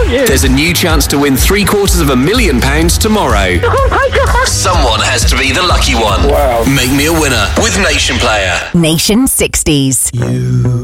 you. There's a new chance to win £750,000 tomorrow. Oh my God. Someone has to be the lucky one. Wow. Make me a winner with Nation Player. Nation 60s.